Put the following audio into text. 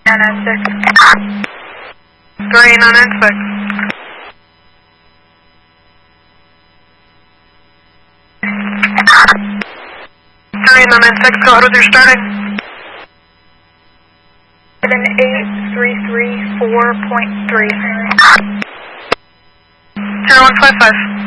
996. 3996. 3996, go ahead with your starting. 7833.3. 0155.